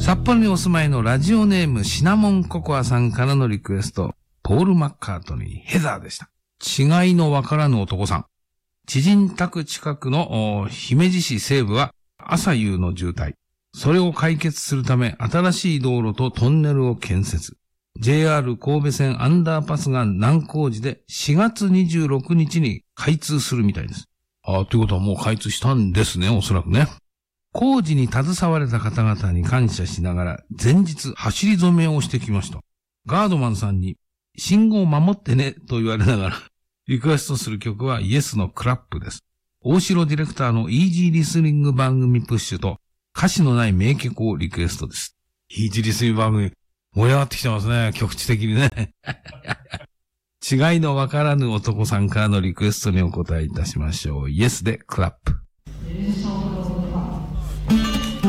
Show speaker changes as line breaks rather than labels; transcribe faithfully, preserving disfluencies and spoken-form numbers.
札幌にお住まいのラジオネームシナモンココアさんからのリクエスト、ポール・マッカートニー、ヘザーでした。違いのわからぬ男さん。知人宅近くの姫路市西部は朝夕の渋滞。それを解決するため新しい道路とトンネルを建設。ジェイアール 神戸線アンダーパスが難工事でしがつにじゅうろくにちに開通するみたいです。ああ、ということはもう開通したんですね、おそらくね。工事に携われた方々に感謝しながら前日走り初めをしてきました。ガードマンさんに信号を守ってねと言われながらリクエストする曲はイエスのクラップです。大城ディレクターのイージーリスニング番組プッシュと歌詞のない名曲をリクエストです。イージーリスニング番組盛り上がってきてますね、局地的にね。違いのわからぬ男さんからのリクエストにお答えいたしましょう。イエスでクラップ。